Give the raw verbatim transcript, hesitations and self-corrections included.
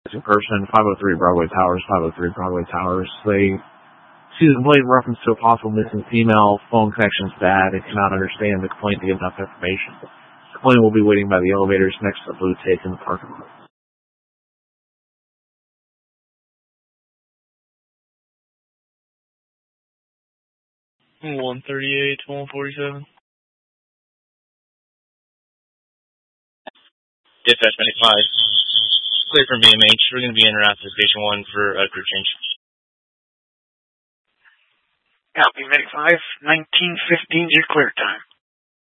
person, five oh three Broadway Towers, five oh three Broadway Towers. They see the complaint in reference to a possible missing female. Phone connection's bad. It cannot understand the complaint to give enough information. The complaint will be waiting by the elevators next to the blue tape in the parking lot. one thirty-eight, one forty-seven. Dispatch ninety-five. Clear from B M H. We're going to be in route to Station one for a crew change. Copy, ninety-five, nineteen fifteen, your clear time.